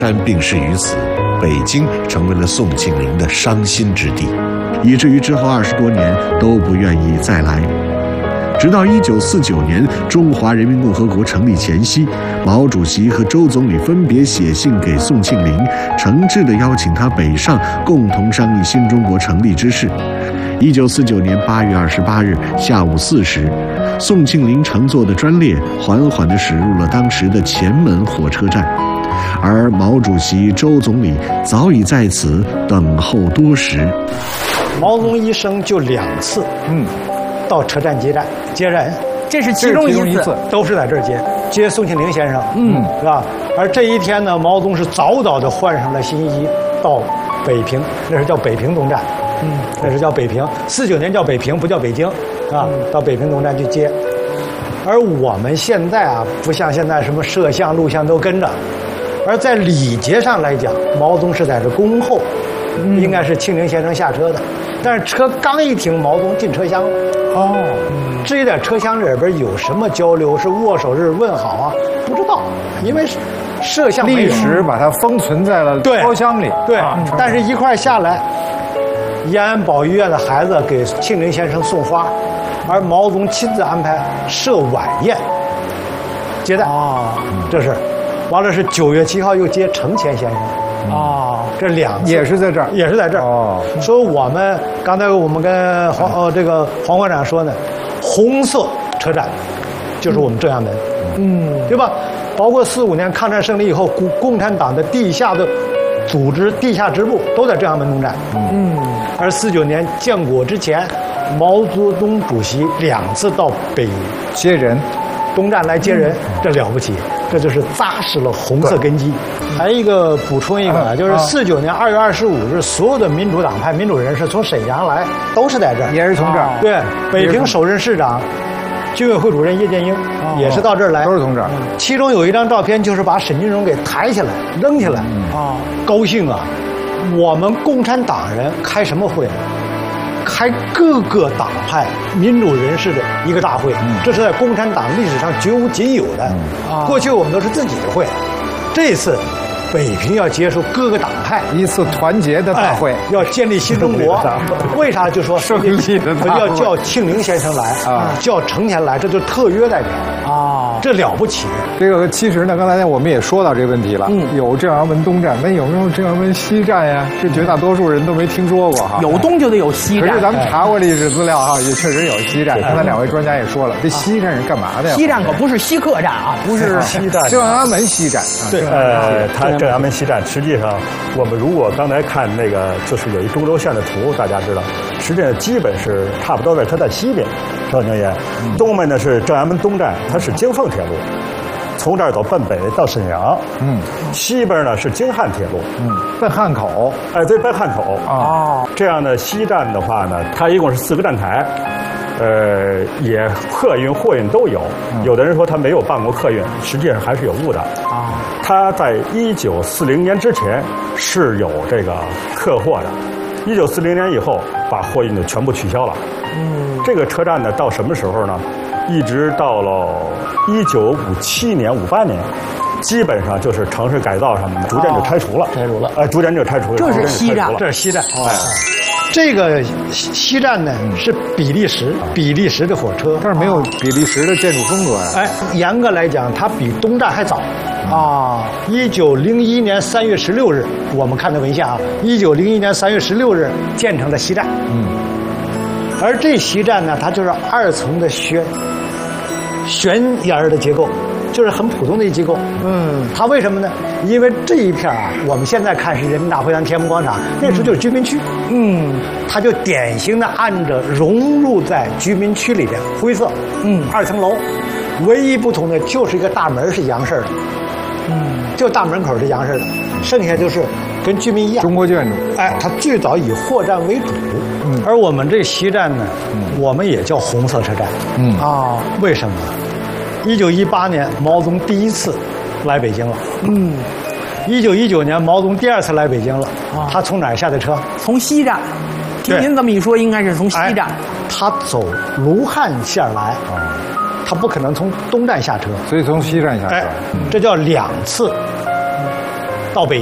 但病逝于此，北京成为了宋庆龄的伤心之地，以至于之后20多年都不愿意再来。直到1949年中华人民共和国成立前夕，毛主席和周总理分别写信给宋庆龄，诚挚地邀请他北上，共同商议新中国成立之事。1949年8月28日下午4时，宋庆龄乘坐的专列缓缓地驶入了当时的前门火车站，而毛主席、周总理早已在此等候多时。 毛泽东一生就2次，到车站接人， 这是其中一次， 都是在这儿接宋庆龄先生，是吧？而这一天呢，毛泽东是早早的换上了新衣，到北平，那是叫北平东站，那是叫北平。49年叫北平，不叫北京，啊，到北平东站去接。而我们现在啊，不像现在什么摄像、录像都跟着，而在礼节上来讲，毛泽东是在这恭候，应该是庆龄先生下车的。但是车刚一停，毛泽东进车厢了。至于在车厢里边有什么交流，是握手是问好啊，不知道，因为摄像历史把它封存在了包厢里。 对，但是一块下来，延安保育院的孩子给庆龄先生送花，而毛泽东亲自安排设晚宴接待。这是，完了是9月7号又接程潜先生。这2次也是在这儿， 也是在这儿。所以我们刚才我们跟黄馆长说呢，红色车站就是我们正阳门，对吧？包括45年抗战胜利以后，共产党的地下的组织、地下支部都在正阳门东站。而49年建国之前，毛泽东主席2次到北接人， 东站来接人，这了不起，这就是扎实了红色根基。还有一个补充一个，就是49年2月25日，所有的民主党派、民主人士从沈阳来，都是在这儿， 也是从这儿。 对，北平首任市长、军委会主任叶剑英也是到这儿来， 都是从这儿。 其中有一张照片，就是把沈金荣给抬起来、扔起来，高兴啊！我们共产党人开什么会呢？开各个党派民主人士的一个大会，这是在共产党历史上绝无仅有的。过去我们都是自己的会，这次北平要接受各个党派一次团结的大会， 要建立新中国。为啥就说胜利的大会要叫庆龄先生来叫程潜来，这就是特约代表这了不起。 这个其实呢，刚才我们也说到这个问题了，有正阳门东站，那有没有正阳门西站呀？这绝大多数人都没听说过哈。 有东就得有西站。 可是咱们查过历史资料哈，也确实有西站。刚才2位专家也说了，这西站是干嘛的呀？ 西站可不是西客站啊，不是西站， 正阳门西站。 对， 它正阳门西站，实际上我们如果刚才看那个，就是有一中轴线的图，大家知道，实际上基本是差不多它在西边，是吧，牛爷？东面呢是正阳门东站，它是京凤铁路，从这儿走奔北到沈阳。西边呢是京汉铁路， 奔汉口。 对，奔汉口。这样的西站的话呢，它一共是4个站台。也客运、货运都有。有的人说他没有办过客运，实际上还是有误的。他在1940年之前是有这个客货的，1940年以后把货运就全部取消了。这个车站呢，到什么时候呢？一直到了1957年、58年。基本上就是城市改造上面逐渐就拆除了，逐渐就拆除了。 这是西站， 这是西站。这个西站呢是比利时的火车， 这儿没有比利时的建筑风格呀。 严格来讲，它比东站还早。1901年3月16日，我们看的文献啊，1901年3月16日建成了西站。而这西站呢，它就是2层的悬檐的结构。就是很普通的一机构，它为什么呢？因为这一片啊，我们现在看是人民大会堂、天安门广场，那时候就是居民区，它就典型的按着融入在居民区里边，灰色，2层楼，唯一不同的就是一个大门是洋式的，就大门口是洋式的，剩下就是跟居民一样， 中国建筑。 它最早以货站为主，而我们这西站呢，我们也叫红色车站，为什么？1918年，毛泽东第1次来北京了。1919年，毛泽东第2次来北京了。他从哪儿下的车？ 从西站。听您这么一说，应该是从西站。 他走卢汉线来，他不可能从东站下车， 所以从西站下车。 这叫2次。 到北